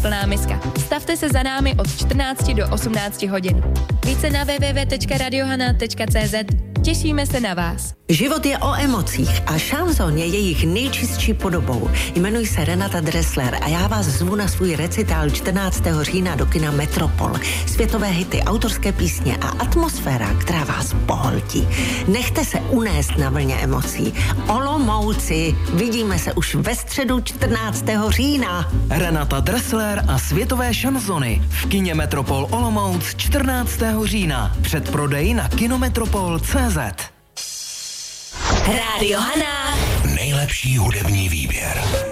Plná miska. Stavte se za námi od 14 do 18 hodin. Více na www.radiohana.cz. Těšíme se na vás. Život je o emocích a šanson je jejich nejčistší podobou. Jmenuji se Renata Dressler a já vás zvu na svůj recitál 14. října do kina Metropol. Světové hity, autorské písně a atmosféra, která vás pohltí. Nechte se unést na vlně emocí. Olomouci, vidíme se už ve středu 14. října. Renata Dressler a světové šansony v kině Metropol Olomouc 14. října. Předprodej na kinometropol.cz. Rádio Hana. Nejlepší hudební výběr.